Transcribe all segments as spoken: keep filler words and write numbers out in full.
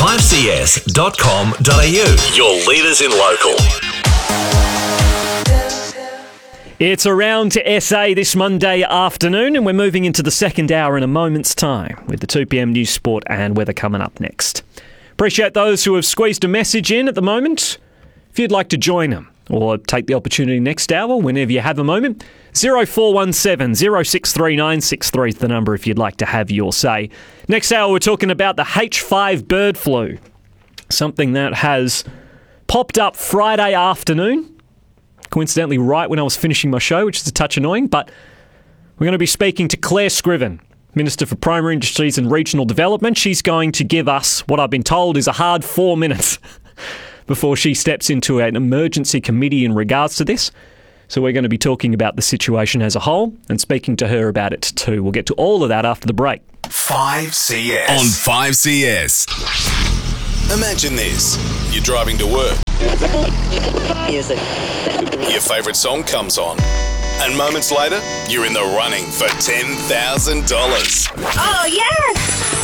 five c s dot com dot a u. Your leaders in local. It's around to S A this Monday afternoon, and we're moving into the second hour in a moment's time with the two p m news, sport and weather coming up next. Appreciate those who have squeezed a message in at the moment. If you'd like to join them or take the opportunity next hour, whenever you have a moment, zero four one seven, zero six three nine six three is the number if you'd like to have your say. Next hour, we're talking about the H five bird flu, something that has popped up Friday afternoon. Coincidentally, right when I was finishing my show, which is a touch annoying, but we're going to be speaking to Claire Scriven, Minister for Primary Industries and Regional Development. She's going to give us what I've been told is a hard four minutes before she steps into an emergency committee in regards to this. So we're going to be talking about the situation as a whole and speaking to her about it too. We'll get to all of that after the break. five C S. On five C S. Imagine this. You're driving to work. Music. Your favourite song comes on. And moments later, you're in the running for ten thousand dollars. Oh, yes!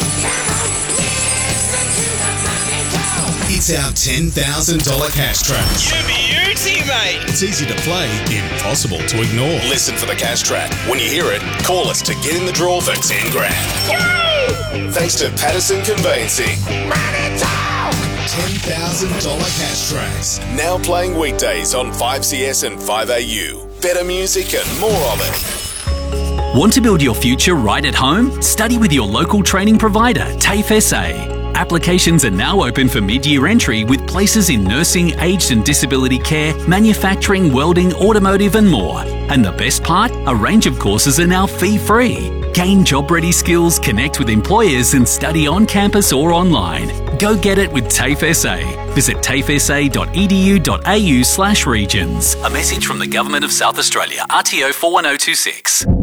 It's our ten thousand dollars cash track. You beauty, mate! It's easy to play, impossible to ignore. Listen for the cash track. When you hear it, call us to get in the draw for ten grand. Yay! Thanks to Patterson Conveyancing. Money talk! ten thousand dollars cash tracks. Now playing weekdays on five C S and five A U. Better music and more of it. Want to build your future right at home? Study with your local training provider, TAFE S A. Applications are now open for mid-year entry with places in nursing, aged and disability care, manufacturing, welding, automotive and more. And the best part? A range of courses are now fee-free. Gain job-ready skills, connect with employers and study on campus or online. Go get it with TAFE S A. Visit tafesa dot e d u dot a u slash regions. A message from the Government of South Australia, R T O four one zero two six.